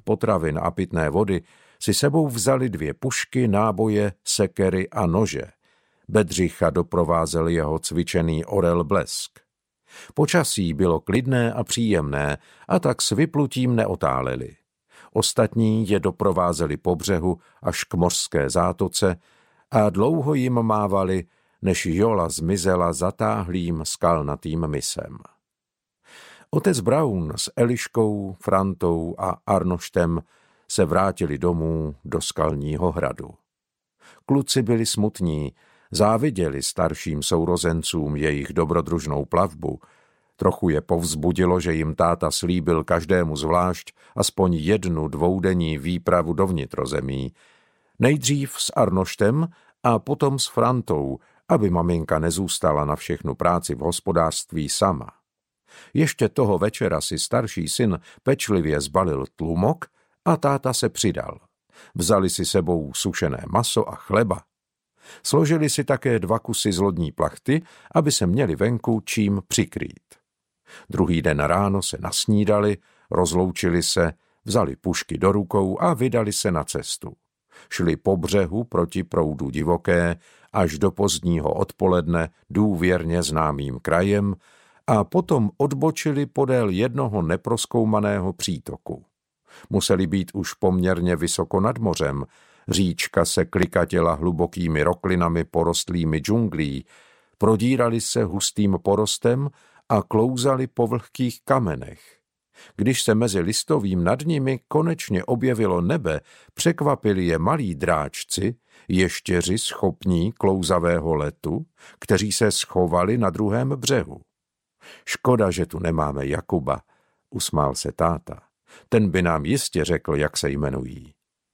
potravin a pitné vody si sebou vzali 2 pušky, náboje, sekery a nože. Bedřicha doprovázel jeho cvičený orel Blesk. Počasí bylo klidné a příjemné a tak s vyplutím neotáleli. Ostatní je doprovázeli po břehu až k mořské zátoce a dlouho jim mávali, než Jola zmizela zatáhlým skalnatým mysem. Otec Braun s Eliškou, Frantou a Arnoštem se vrátili domů do Skalního hradu. Kluci byli smutní, záviděli starším sourozencům jejich dobrodružnou plavbu. Trochu je povzbudilo, že jim táta slíbil každému zvlášť aspoň 1 dvoudenní výpravu do vnitrozemí. Nejdřív s Arnoštem a potom s Frantou, aby maminka nezůstala na všechnu práci v hospodářství sama. Ještě toho večera si starší syn pečlivě zbalil tlumok a táta se přidal. Vzali si sebou sušené maso a chleba. Složili si také 2 kusy z lodní plachty, aby se měli venku čím přikrýt. Druhý den ráno se nasnídali, rozloučili se, vzali pušky do rukou a vydali se na cestu. Šli po břehu proti proudu divoké až do pozdního odpoledne důvěrně známým krajem a potom odbočili podél jednoho neprozkoumaného přítoku. Museli být už poměrně vysoko nad mořem, říčka se klikatěla hlubokými roklinami porostlými džunglí, prodírali se hustým porostem a klouzali po vlhkých kamenech. Když se mezi listovým nad nimi konečně objevilo nebe, překvapili je malí dráčci, ještěři schopní klouzavého letu, kteří se schovali na druhém břehu. Škoda, že tu nemáme Jakuba, usmál se táta. Ten by nám jistě řekl, jak se jmenují.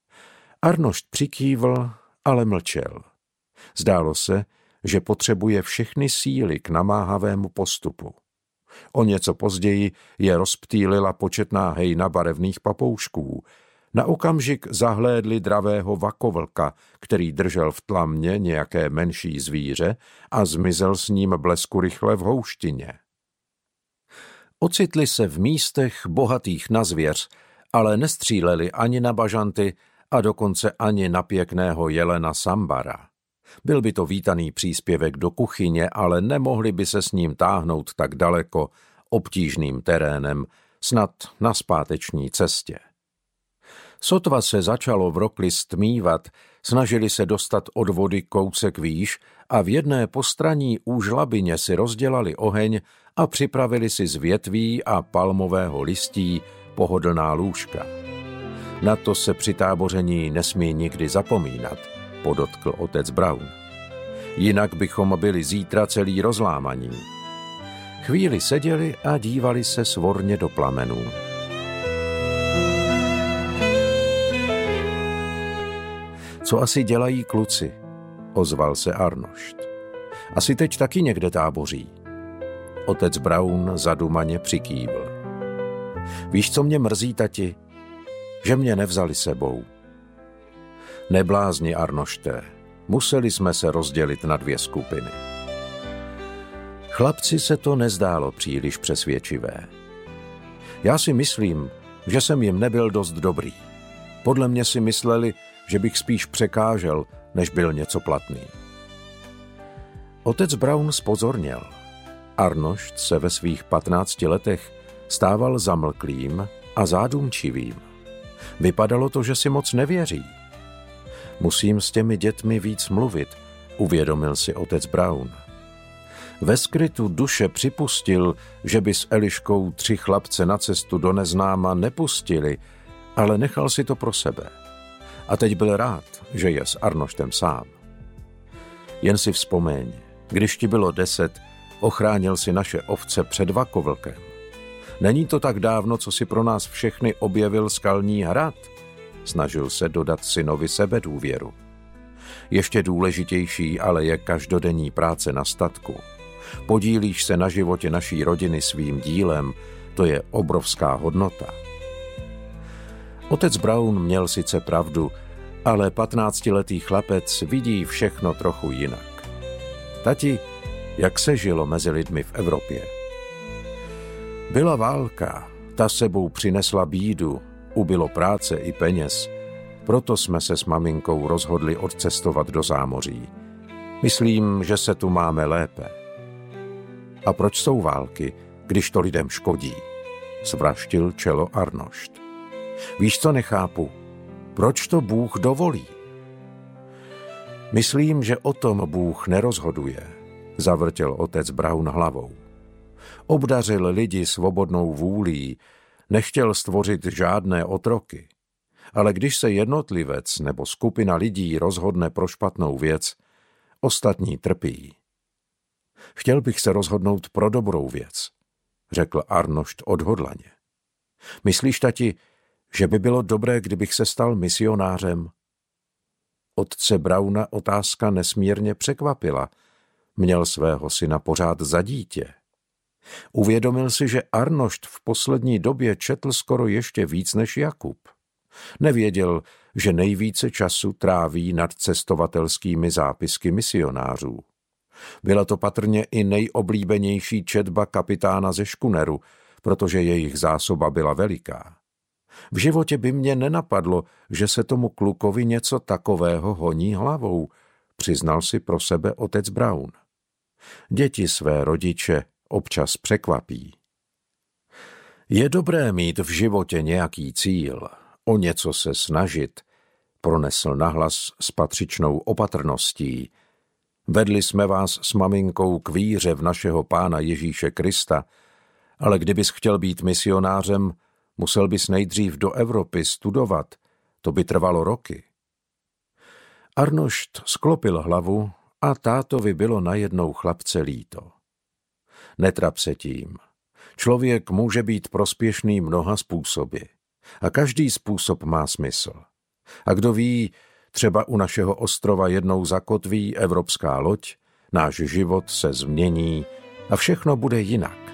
Arnošt přikývl, ale mlčel. Zdálo se, že potřebuje všechny síly k namáhavému postupu. O něco později je rozptýlila početná hejna barevných papoušků. Na okamžik zahlédli dravého vakovlka, který držel v tlamě nějaké menší zvíře a zmizel s ním blesku rychle v houštině. Ocitli se v místech bohatých na zvěř, ale nestříleli ani na bažanty a dokonce ani na pěkného jelena Sambara. Byl by to vítaný příspěvek do kuchyně, ale nemohli by se s ním táhnout tak daleko obtížným terénem, snad na zpáteční cestě. Sotva se začalo v rokli stmívat, snažili se dostat od vody kousek výš a v jedné postraní u žlabyně si rozdělali oheň a připravili si z větví a palmového listí pohodlná lůžka. Na to se při táboření nesmí nikdy zapomínat, podotkl otec Braun. Jinak bychom byli zítra celý rozlámaní. Chvíli seděli a dívali se svorně do plamenů. Co asi dělají kluci? Ozval se Arnošt. Asi teď taky někde táboří. Otec Braun zadumaně přikývl. Víš, co mě mrzí, tati? Že mě nevzali sebou. Neblázni, Arnošte, museli jsme se rozdělit na 2 skupiny. Chlapci se to nezdálo příliš přesvědčivé. Já si myslím, že jsem jim nebyl dost dobrý. Podle mě si mysleli, že bych spíš překážel, než byl něco platný. Otec Braun zpozorněl. Arnošt se ve svých 15 letech stával zamlklým a zádumčivým. Vypadalo to, že si moc nevěří. Musím s těmi dětmi víc mluvit, uvědomil si otec Braun. Ve skrytu duše připustil, že by s Eliškou 3 chlapce na cestu do neznáma nepustili, ale nechal si to pro sebe. A teď byl rád, že je s Arnoštem sám. Jen si vzpomeň, když ti bylo 10, ochránil si naše ovce před vakovlkem. Není to tak dávno, co si pro nás všechny objevil Skalní hrad? Snažil se dodat synovi sebedůvěru. Ještě důležitější ale je každodenní práce na statku. Podílíš se na životě naší rodiny svým dílem, to je obrovská hodnota. Otec Braun měl sice pravdu, ale 15letý chlapec vidí všechno trochu jinak. Tati, jak se žilo mezi lidmi v Evropě? Byla válka, ta sebou přinesla bídu, ubylo práce i peněz, proto jsme se s maminkou rozhodli odcestovat do zámoří. Myslím, že se tu máme lépe. A proč jsou války, když to lidem škodí? Svraštil čelo Arnošt. Víš, co nechápu? Proč to Bůh dovolí? Myslím, že o tom Bůh nerozhoduje, zavrtěl otec Braun hlavou. Obdařil lidi svobodnou vůlí, nechtěl stvořit žádné otroky. Ale když se jednotlivec nebo skupina lidí rozhodne pro špatnou věc, ostatní trpí. Chtěl bych se rozhodnout pro dobrou věc, řekl Arnošt odhodlaně. Myslíš, tati, že by bylo dobré, kdybych se stal misionářem? Otce Brauna otázka nesmírně překvapila. Měl svého syna pořád za dítě. Uvědomil si, že Arnošt v poslední době četl skoro ještě víc než Jakub. Nevěděl, že nejvíce času tráví nad cestovatelskými zápisky misionářů. Byla to patrně i nejoblíbenější četba kapitána ze škuneru, protože jejich zásoba byla veliká. V životě by mě nenapadlo, že se tomu klukovi něco takového honí hlavou, přiznal si pro sebe otec Braun. Děti své rodiče občas překvapí. Je dobré mít v životě nějaký cíl, o něco se snažit, pronesl nahlas s patřičnou opatrností. Vedli jsme vás s maminkou k víře v našeho Pána Ježíše Krista, ale kdybys chtěl být misionářem, musel bys nejdřív do Evropy studovat, to by trvalo roky. Arnošt sklopil hlavu a tátovi bylo najednou chlapce líto. Netrap se tím. Člověk může být prospěšný mnoha způsoby. A každý způsob má smysl. A kdo ví, třeba u našeho ostrova jednou zakotví evropská loď, náš život se změní a všechno bude jinak.